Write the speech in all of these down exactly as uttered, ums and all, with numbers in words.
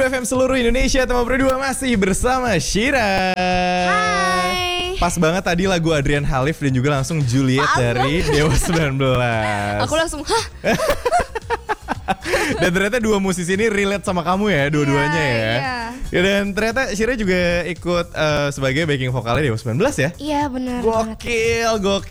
Pro F M seluruh Indonesia, teman Pro dua masih bersama Shira. Hai. Pas banget tadi lagu Adrian Halif dan juga langsung Juliet Maaf dari Dewa sembilan belas. Aku langsung hah. Dan ternyata dua musisi ini relate sama kamu ya, dua-duanya Iya, ya. iya. Ya, dan ternyata Shira juga ikut uh, sebagai backing vokalnya Dewa sembilan belas ya. Iya benar. banget. Gokil,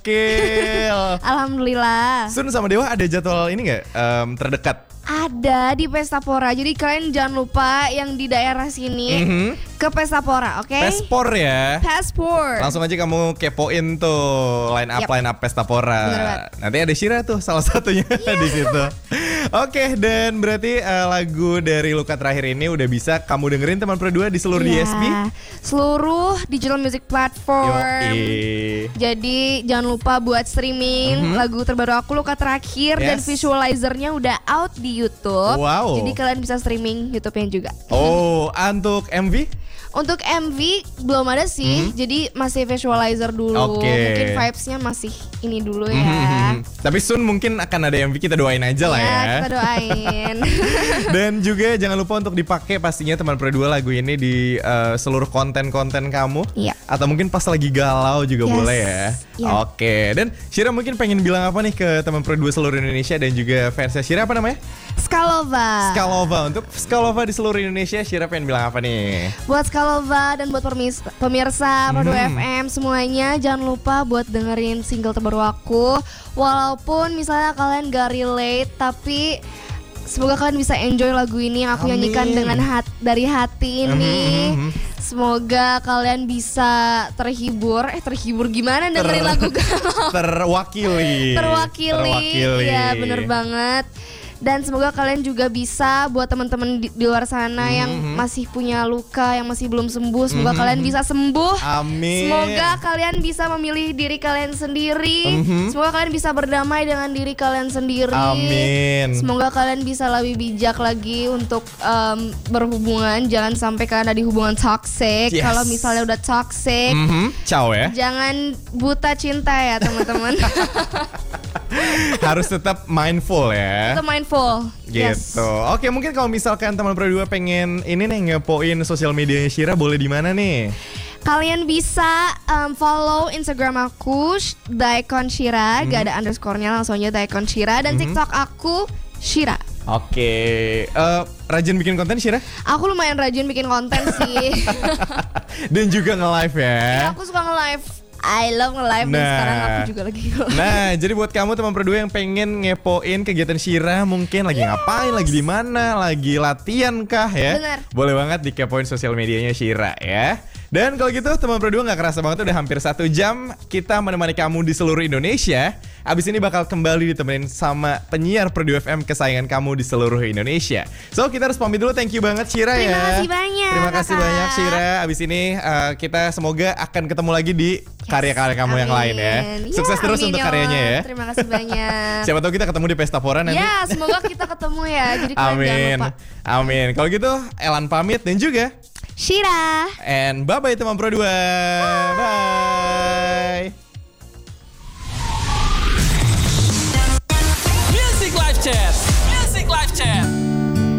gokil. Alhamdulillah. Sun sama Dewa ada jadwal ini nggak um, terdekat? Ada di Pestapora. Jadi kalian jangan lupa yang di daerah sini Mhm. ke Pestapora, oke? Pespor ya. Passport. Langsung aja kamu kepoin tuh line up Yap. line up Pestapora. Bener banget. Nanti ada Shira tuh salah satunya di situ. Oke, dan berarti uh, lagu dari Luka terakhir ini udah bisa kamu dengerin teman Pro dua di seluruh Iya. D S P. Seluruh digital music platform. Yoi. Jadi jangan lupa buat streaming Mhm. lagu terbaru aku Luka terakhir dan Yes. visualizernya udah out di YouTube. Wow. Jadi kalian bisa streaming YouTube-nya juga. Oh, untuk M V? Untuk M V belum ada sih, Mhm. jadi masih visualizer dulu. Oke. Mungkin vibes-nya masih ini dulu ya. Mhm. Tapi soon mungkin akan ada M V, kita doain aja lah ya. Kita doain. Dan juga jangan lupa untuk dipakai pastinya teman Pro dua lagu ini di uh, seluruh konten-konten kamu. Iya. Atau mungkin pas lagi galau juga Yes. boleh ya. Iya. Oke. Dan Shira mungkin pengen bilang apa nih ke teman Pro dua seluruh Indonesia dan juga fansnya Shira, apa namanya? Skalova. Skalova. Untuk Skalova di seluruh Indonesia, Shira pengen bilang apa nih? Buat Skalova dan buat permis- pemirsa Pro dua Mhm. F M semuanya, jangan lupa buat dengerin single terbaru aku. Walaupun misalnya kalian gak relate, tapi semoga kalian bisa enjoy lagu ini yang aku Amin. nyanyikan dengan hat dari hati ini. Mhm. Semoga kalian bisa terhibur. Eh terhibur gimana dengerin Ter- lagu galau? Terwakili. Terwakili. Ya bener banget. Dan semoga kalian juga bisa buat teman-teman di, di luar sana yang Mhm. masih punya luka, yang masih belum sembuh, semoga Mhm. kalian bisa sembuh. Amin. Semoga kalian bisa memilih diri kalian sendiri. Mhm. Semoga kalian bisa berdamai dengan diri kalian sendiri. Amin. Semoga kalian bisa lebih bijak lagi untuk em, berhubungan. Jangan sampai kalian ada di hubungan toxic. Yes. Kalau misalnya udah toxic, Mhm. Ciao ya. jangan buta cinta ya teman-teman. Harus tetap mindful ya. Kita mindful. Gitu. Oke, mungkin kalau misalkan teman Pro dua pengen ini nih ngepoin sosial medianya Shira, boleh di mana nih? Kalian bisa um, follow Instagram aku Sh- Daikon Shira, gak ada underscore-nya, langsung aja Daikon Shira. Dan Mhm. TikTok aku Shira. Oke, eh, rajin bikin konten Shira? Aku lumayan rajin bikin konten sih. Dan juga nge-live ya. Ya, aku suka nge-live. I love nge-live dan Nah. sekarang aku juga lagi nge-live. Nah, jadi buat kamu teman Pro dua yang pengen ngepoin kegiatan Shira, mungkin lagi ngapain, lagi di mana, lagi latihan kah ya? Bener. Boleh banget dikepoin sosial medianya Shira ya. Dan kalau gitu teman Pro dua nggak kerasa banget udah hampir satu jam kita menemani kamu di seluruh Indonesia. Abis ini bakal kembali ditemenin sama penyiar Pro dua F M kesayangan kamu di seluruh Indonesia. So kita harus pamit dulu, thank you banget Shira ya. Terima kasih banyak, Terima kasih Kakak. banyak Shira. Abis ini uh, kita semoga akan ketemu lagi di karya-karya kamu yang lain ya. Amin. Sukses Ya, terus amin untuk ya karyanya Allah. ya. Terima kasih banyak. Siapa tahu kita ketemu di Pestapora nanti. Ya, semoga kita ketemu ya. Jadi kalian jangan Amin. lupa. Amin. Kalau gitu Elan pamit dan juga Shira. and bye bye teman Pro dua. Bye.